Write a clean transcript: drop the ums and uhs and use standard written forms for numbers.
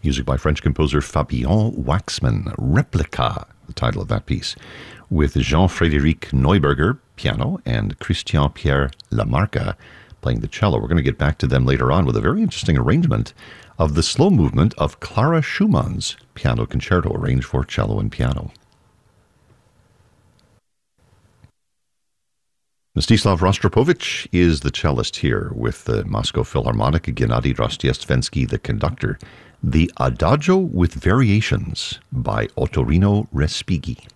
Music by French composer Fabien Waxman, Replica, the title of that piece, with Jean-Frédéric Neuberger, piano, and Christian-Pierre Lamarca playing the cello. We're going to get back to them later on with a very interesting arrangement of the slow movement of Clara Schumann's Piano Concerto, arranged for cello and piano. Mstislav Rostropovich is the cellist here with the Moscow Philharmonic, Gennady Rostiestvensky, the conductor. The Adagio with Variations by Ottorino Respighi.